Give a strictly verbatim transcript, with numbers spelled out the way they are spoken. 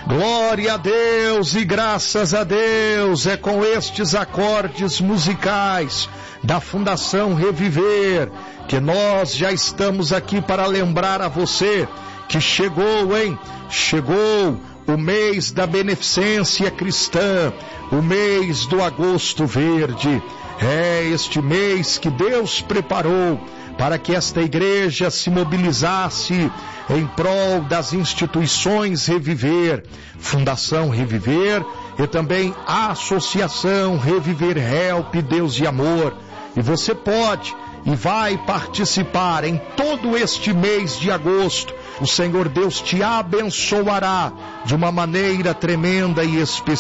Glória a Deus e graças a Deus. É com estes acordes musicais da Fundação Reviver que nós já estamos aqui para lembrar a você que chegou, hein? Chegou o mês da beneficência cristã, o mês do agosto verde. É este mês que Deus preparou para que esta igreja se mobilizasse em prol das instituições Reviver, Fundação Reviver e também a Associação Reviver Help Deus de Amor. E você pode e vai participar em todo este mês de agosto. O Senhor Deus te abençoará de uma maneira tremenda e especial.